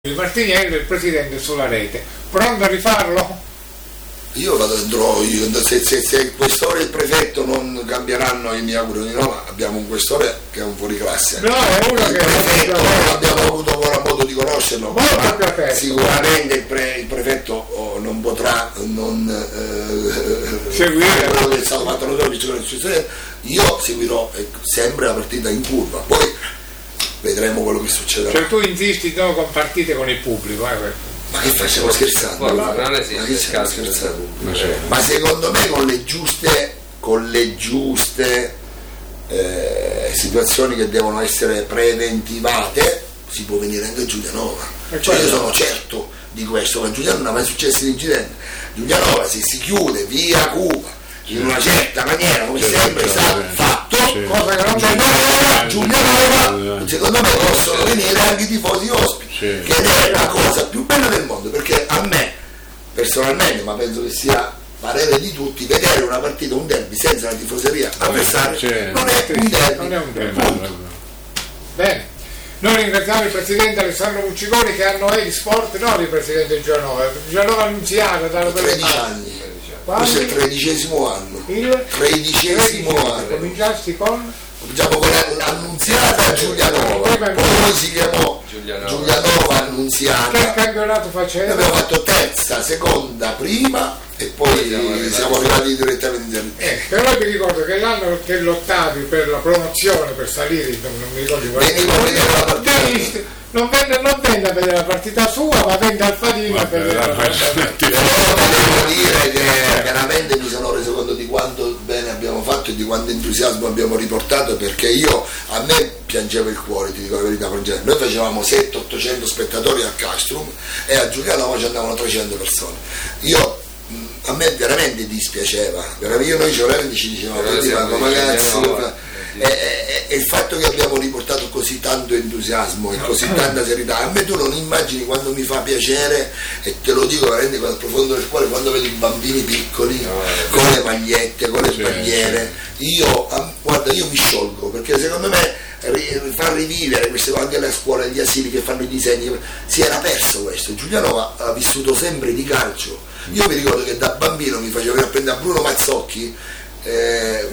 Martinieri del presidente sulla rete. Pronto a rifarlo? Io vado dentro, se il questore e il prefetto non cambieranno, io mi auguro di no, abbiamo un questore che è un fuoriclasse. No, è uno il che prefetto non abbiamo avuto ancora modo di conoscerlo, ma sicuramente il prefetto non potrà seguire quello che è stato fatto. Io seguirò sempre la partita in curva, poi vedremo quello che succederà. Cioè tu insisti no, con partite con il pubblico, Ma che facciamo scherzando? Ma secondo me con le giuste situazioni che devono essere preventivate si può venire anche a Giulianova. Cioè io sono certo di questo, che a Giulianova non è mai successo l'incidente. Giulianova se si chiude via Cuba in una certa maniera, come sempre è stato fatto, cosa che non c'è Giulianova, secondo me possono venire anche i tifosi ospiti, che è la cosa più bella del mondo, perché a me personalmente, ma penso che sia parere di tutti, vedere una partita, un derby senza la tifoseria avversaria non è un derby. Bene, noi ringraziamo il presidente Alessandro Mucciconi che a Noeli Sport, non il presidente Gianova Annunziata, da 13 anni. Questo è il 13° anno. Il 13° anno. Cominciasti con? Cominciamo con l'Annunziata Giulianova, poi si chiamò Giulianova Annunziata. Che campionato faceva? Abbiamo fatto terza, seconda, prima e poi siamo arrivati direttamente però vi ricordo che l'anno che lottavi per la promozione, per salire, non mi ricordo venivo a vedere la partita. Non venne a vedere la partita sua, ma venne al Fadino a vedere la partita. Devo dire che veramente mi sono reso conto di quanto bene abbiamo fatto e di quanto entusiasmo abbiamo riportato, perché a me piangeva il cuore, ti dico la verità. Noi facevamo 700-800 spettatori a Castrum e a Giulianova ci andavano 300 persone. A me veramente dispiaceva, noi veramente ci dicevamo ma ragazzi, e il fatto che abbiamo riportato così tanto entusiasmo e così tanta serietà, a me tu non immagini quando mi fa piacere, e te lo dico veramente dal profondo del cuore, quando vedo i bambini piccoli con le magliette, con le bandiere, io mi sciolgo, perché secondo me far rivivere queste anche le scuole, gli asili che fanno i disegni, si era perso questo. Giulianova ha vissuto sempre di calcio. Io mi ricordo che da bambino mi facevo apprendere a Bruno Mazzocchi, a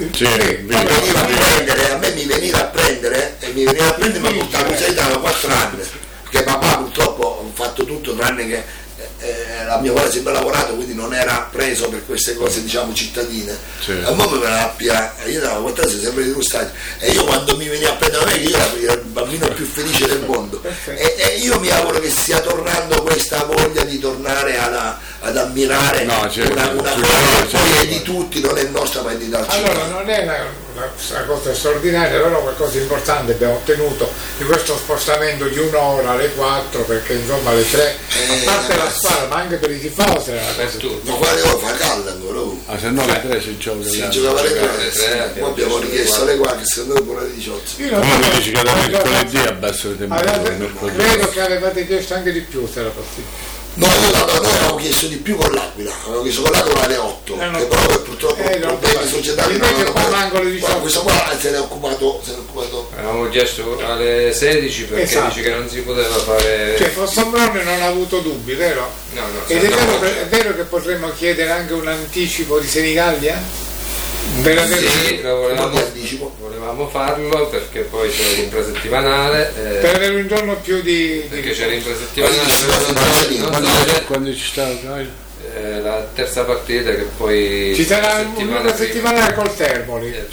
me mi veniva a prendere e mi portava in Italia 4 anni, perché papà purtroppo ha fatto tutto tranne che la mia padre sempre ha lavorato, quindi non era preso per queste cose diciamo cittadine. A me io davo 4 anni sempre di Rustati, e io quando mi veniva a prendere a me, io ero il bambino più felice del mondo, e io mi auguro che stia tornando questa voglia di tornare ad ammirare una cosa che poi è di tutti, non è nostra, ma è di darci. Allora non è una cosa straordinaria, però qualcosa di importante abbiamo ottenuto di questo spostamento di un'ora alle 4, perché insomma alle 3 a parte la squadra ma anche per i tifosi era una cosa. Ma quale ora fa caldo ancora? Se no alle 3 si gioca. Si giocava alle 3, poi abbiamo richiesto alle 4, che secondo me pure alle 18. Come mi dici che da mercoledì abbasso le temperature? Credo che avevate chiesto anche di più se era possibile. No, noi avevamo chiesto di più con l'Aquila, avevamo chiesto con l'Aquila alle 8, che però purtroppo problemi societari questo qua se ne è occupato. Avevamo chiesto alle 16 perché dice che non si poteva fare. Cioè Fossombrone non ha avuto dubbi, vero? No. Ed è vero che potremmo chiedere anche un anticipo di Senigallia? Sì, volevamo farlo perché poi c'è l'infrasettimanale, per avere un giorno più di perché c'è l'infrasettimanale, quando ci sta la terza partita che poi ci sarà una settimana col Termoli e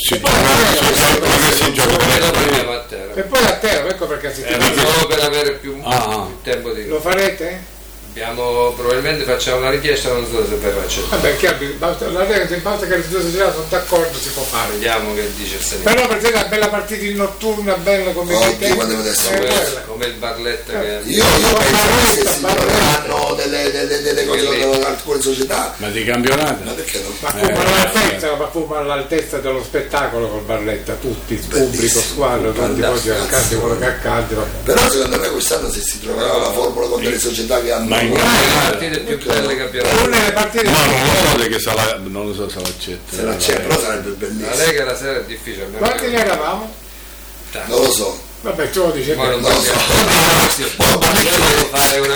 poi a Teramo, ecco perché solo per avere più tempo di. Lo farete? Probabilmente facciamo una richiesta, non so se verrà accettata. Basta che le due società sono d'accordo, si può fare. Vediamo che dice il però per esempio una bella partita in notturna, bella come come il Barletta che io penso che se si troveranno delle cose con alcune società. Ma di campionato? Ma perché no? Ma fu all'altezza dello spettacolo col Barletta, tutti, il pubblico, squadra, tanti poi accade quello che accade. Però secondo me quest'anno se si troverà la formula con delle società che hanno le partite più belle che abbiamo non lo so se l'accetta. Se l'accetta, però sarebbe bellissimo. La Lega la sera è difficile. Quanti ne eravamo? Non lo so. Vabbè, tu lo dici. Ma non Non lo so. devo fare una